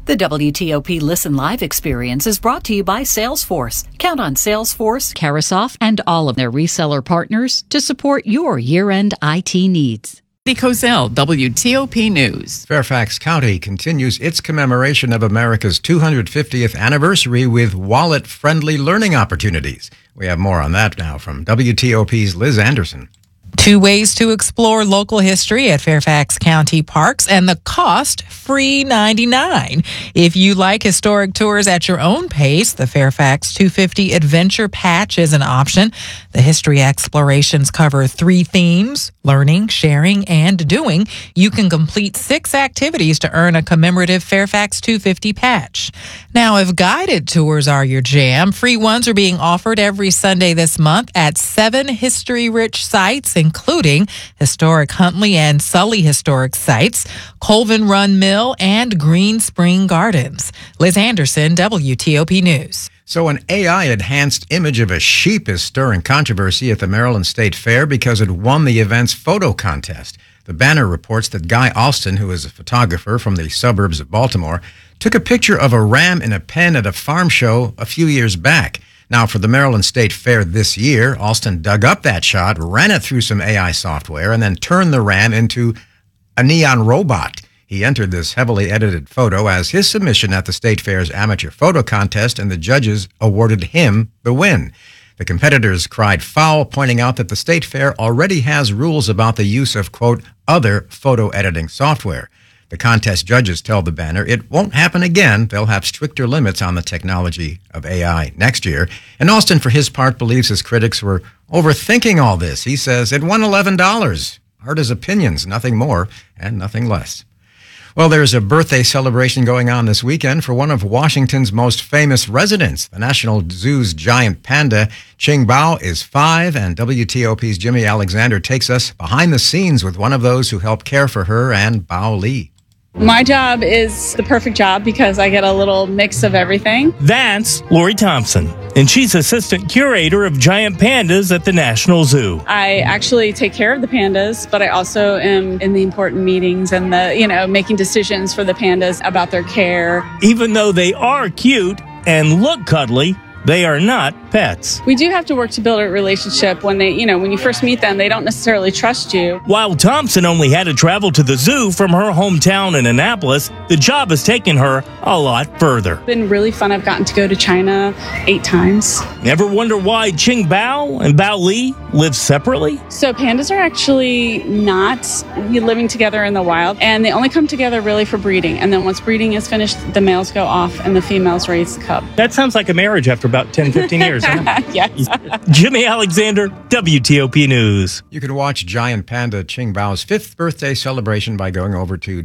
The WTOP Listen Live experience is brought to you by Salesforce. Count on Salesforce, Carasoft, and all of their reseller partners to support your year-end IT needs. Lee Cozell, WTOP News. Fairfax County continues its commemoration of America's 250th anniversary with wallet-friendly learning opportunities. We have more on that now from WTOP's Liz Anderson. 2 ways to explore local history at Fairfax County Parks, and the cost, free $99. If you like historic tours at your own pace, the Fairfax 250 Adventure Patch is an option. The history explorations cover 3 themes: learning, sharing, and doing. You can complete 6 activities to earn a commemorative Fairfax 250 patch. Now, if guided tours are your jam, free ones are being offered every Sunday this month at 7 history-rich sites, including historic Huntley and Sully historic sites, Colvin Run Mill, and Green Spring Gardens. Liz Anderson, WTOP News. So an AI-enhanced image of a sheep is stirring controversy at the Maryland State Fair because it won the event's photo contest. The Banner reports that Guy Alston, who is a photographer from the suburbs of Baltimore, took a picture of a ram in a pen at a farm show a few years back. Now, for the Maryland State Fair this year, Alston dug up that shot, ran it through some AI software, and then turned the ram into a neon robot. He entered this heavily edited photo as his submission at the State Fair's amateur photo contest, and the judges awarded him the win. The competitors cried foul, pointing out that the State Fair already has rules about the use of, quote, other photo editing software. The contest judges tell the Banner it won't happen again. They'll have stricter limits on the technology of AI next year. And Alston, for his part, believes his critics were overthinking all this. He says it won $11. Art is opinions, nothing more and nothing less. Well, there's a birthday celebration going on this weekend for one of Washington's most famous residents. The National Zoo's giant panda, Qing Bao, is 5, and WTOP's Jimmy Alexander takes us behind the scenes with one of those who help care for her and Bao Li. My job is the perfect job because I get a little mix of everything. That's Lori Thompson, and she's assistant curator of giant pandas at the National Zoo. I actually take care of the pandas, but I also am in the important meetings and making decisions for the pandas about their care. Even though they are cute and look cuddly, they are not pets. We do have to work to build a relationship. When when you first meet them, they don't necessarily trust you. While Thompson only had to travel to the zoo from her hometown in Annapolis, the job has taken her a lot further. It's been really fun. I've gotten to go to China 8 times. Never wonder why Qing Bao and Bao Li live separately? So pandas are actually not living together in the wild, and they only come together really for breeding. And then once breeding is finished, the males go off and the females raise the cub. That sounds like a marriage after about 10, 15 years. Huh? Yes. Jimmy Alexander, WTOP News. You can watch giant panda Qing Bao's 5th birthday celebration by going over to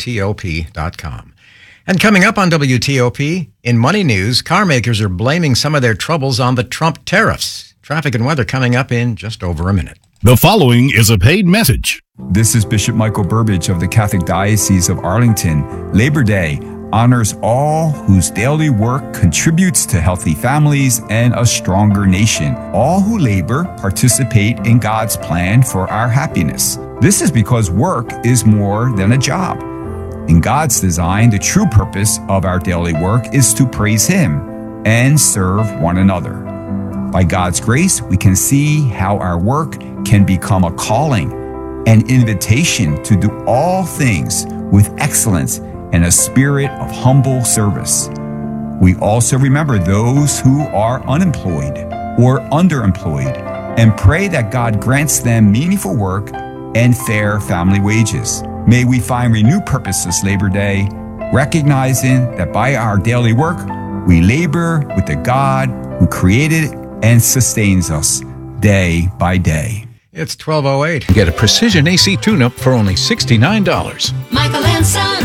WTOP.com. And coming up on WTOP, in Money News, car makers are blaming some of their troubles on the Trump tariffs. Traffic and weather coming up in just over a minute. The following is a paid message. This is Bishop Michael Burbidge of the Catholic Diocese of Arlington. Labor Day honors all whose daily work contributes to healthy families and a stronger nation. All who labor participate in God's plan for our happiness. This is because work is more than a job. In God's design, the true purpose of our daily work is to praise Him and serve one another. By God's grace, we can see how our work can become a calling, an invitation to do all things with excellence and a spirit of humble service. We also remember those who are unemployed or underemployed and pray that God grants them meaningful work and fair family wages. May we find renewed purpose this Labor Day, recognizing that by our daily work, we labor with the God who created and sustains us day by day. It's 12:08. Get a precision AC tune-up for only $69. Michael and Son.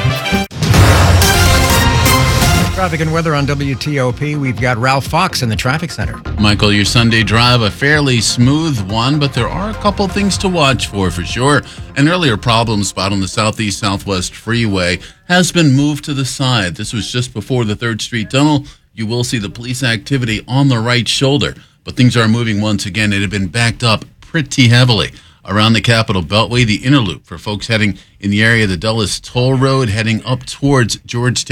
Traffic and weather on WTOP. We've got Ralph Fox in the traffic center. Michael, your Sunday drive, a fairly smooth one, but there are a couple things to watch for sure. An earlier problem spot on the Southeast-Southwest freeway has been moved to the side. This was just before the 3rd Street Tunnel. You will see the police activity on the right shoulder, but things are moving once again. It had been backed up pretty heavily around the Capitol Beltway, the inner loop for folks heading in the area of the Dulles Toll Road, heading up towards Georgetown.